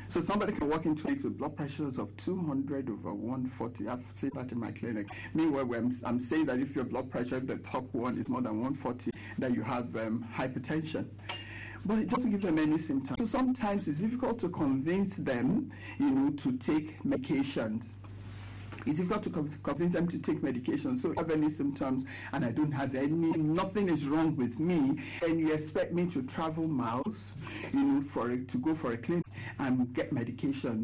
So somebody can walk into it with blood pressures of 200 over 140. I've seen that in my clinic. Meanwhile, I'm saying that if your blood pressure, if the top one is more than 140, that you have hypertension. But it doesn't give them any symptoms. So sometimes it's difficult to convince them, to take medications. It's difficult to convince them to take medication. So if I have any symptoms and I don't have any, nothing is wrong with me, and you expect me to travel miles, to go for a clinic and get medications.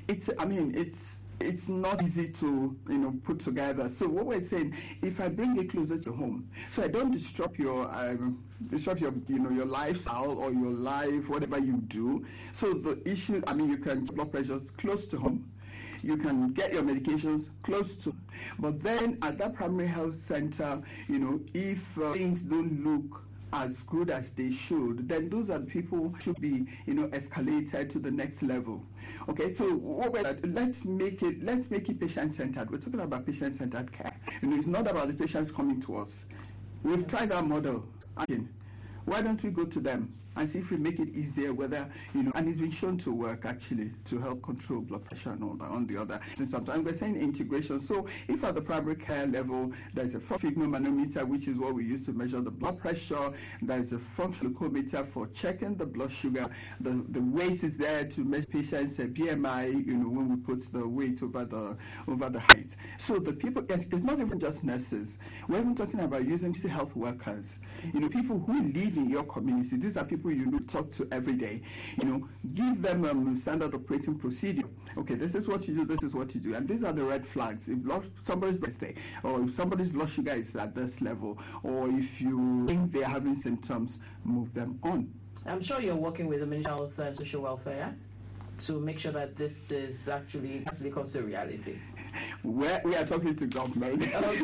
It's not easy to put together. So what we're saying, if I bring it closer to home, so I don't disrupt your your lifestyle or your life, whatever you do. So the issue, you can blood pressures close to home. You can get your medications close to, but then at that primary health center, if things don't look as good as they should, then those are the people who should be, escalated to the next level. Okay, so let's make it patient-centered. We're talking about patient-centered care. It's not about the patients coming to us. We've tried our model. Why don't we go to them and see if we make it easier, whether, and it's been shown to work actually to help control blood pressure and all that on the other. Sometimes we're saying integration. So if at the primary care level, there's a sphygmomanometer, which is what we use to measure the blood pressure. There's a functional glucometer for checking the blood sugar. The weight is there to measure patients' BMI, when we put the weight over the height. So the people, it's not even just nurses. We're even talking about using health workers, people who live in your community. These are people you talk to every day. Give them a standard operating procedure. Okay, this is what you do, this is what you do, and these are the red flags. If somebody's birthday, or if somebody's blood sugar is at this level, or if you think they're having symptoms, move them on. I'm sure you're working with the Ministry of Health and Social Welfare to make sure that this is actually comes to reality. We are talking to government. That's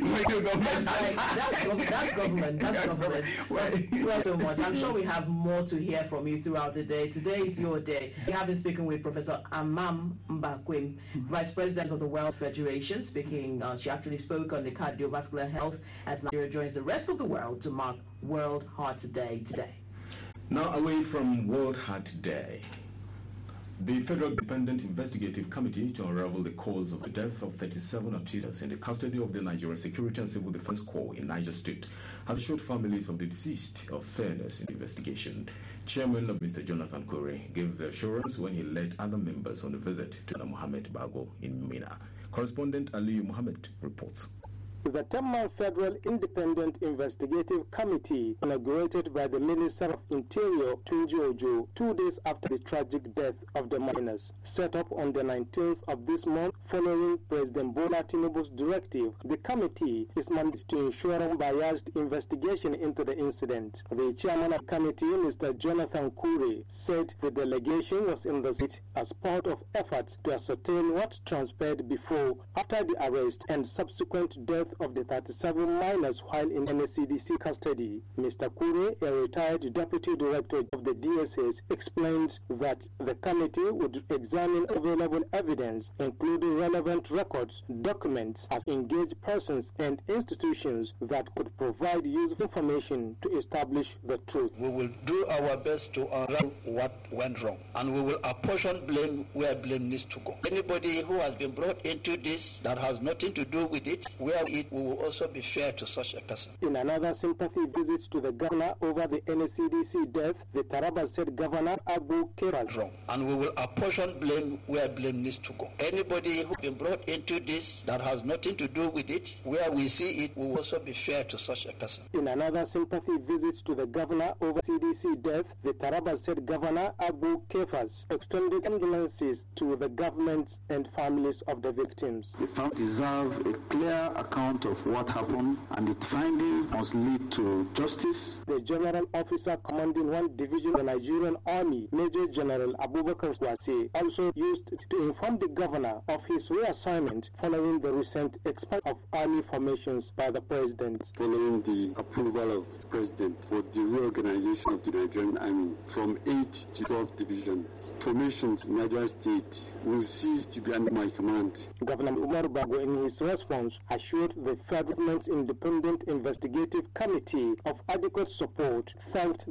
government. Thank you so much. I'm sure we have more to hear from you throughout the day. Today is your day. We have been speaking with Professor Amam Mbakwem, Vice President of the World Federation. She actually spoke on the cardiovascular health as Nigeria joins the rest of the world to mark World Heart Day today. Now away from World Heart Day. The Federal Independent Investigative Committee to unravel the cause of the death of 37 accusers in the custody of the Nigeria Security and Civil Defense Corps in Niger State has assured families of the deceased of fairness in the investigation. Chairman of Mr. Jonathan Kure gave the assurance when he led other members on a visit to Mohammed Bago in Mina. Correspondent Aliyu Mohammed reports. The 10-man Federal Independent Investigative Committee, inaugurated by the Minister of Interior, Tunji Ojo, 2 days after the tragic death of the miners, set up on the 19th of this month following President Bola Tinubu's directive. The committee is mandated to ensure unbiased investigation into the incident. The chairman of the committee, Mr. Jonathan Kure, said the delegation was in the seat as part of efforts to ascertain what transpired before, after the arrest, and subsequent death of the 37 miners while in NSCDC custody. Mr. Kure, a retired deputy director of the DSS, explained that the committee would examine available evidence, including relevant records, documents, as engaged persons and institutions that could provide useful information to establish the truth. We will do our best to unravel what went wrong, and we will apportion blame where blame needs to go. Anybody who has been brought into this that has nothing to do with it, where it will also be fair to such a person. In another sympathy visit to the governor over the NSCDC death, the Taraba State Governor Abu Keral wrong, and we will apportion blame where blame needs to go. Anybody who has been brought into this that has nothing to do with it, where we see it will also be fair to such a person. In another sympathy visit to the governor over CDC death, the Taraba State Governor Abu Kefas extended condolences to the governments and families of the victims. The family deserve a clear account of what happened, and its finding must lead to justice. The General Officer commanding one division of the Nigerian Army, Major General Abubakar Wase, also used to inform the governor of his reassignment following the recent expansion of army formations by the president. Following the approval of the president for the reorganization of the Nigerian Army from 8 to 12 divisions, formations in Niger State will cease to be under my command. Governor Umar Bago, in his response, assured the Federal Independent Investigative Committee of adequate support, thanked